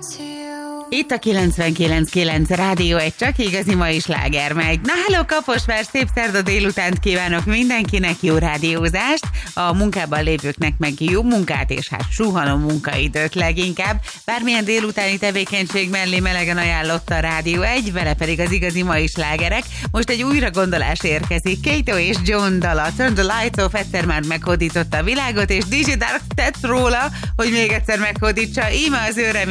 Itt a 99.9 Rádió, egy csak igazi mai sláger megy. Na halló Kaposvár, szép szerda délutánt kívánok mindenkinek, jó rádiózást, a munkában lévőknek meg jó munkát, és hát suhanó munkaidőt leginkább. Bármilyen délutáni tevékenység mellé melegen ajánlott a Rádió 1, vele pedig az igazi mai slágerek. Most egy újra gondolás érkezik. Kato és John dala, Turn the Lights Off, egyszer már meghódította a világot, és DJ Dark tett róla, hogy még egyszer meghódítsa. Íme az ő